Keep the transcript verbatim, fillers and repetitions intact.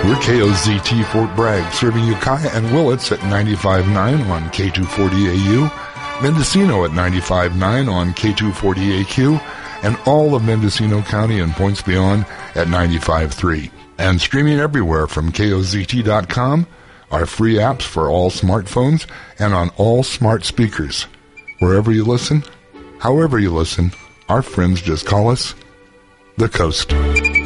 We're K O Z T Fort Bragg, serving Ukiah and Willits at ninety-five point nine on K two forty A U, Mendocino at ninety-five point nine on K two forty A Q, and all of Mendocino County and points beyond at ninety-five point three. And streaming everywhere from K O Z T dot com, our free apps for all smartphones and on all smart speakers. Wherever you listen, however you listen, our friends just call us The Coast.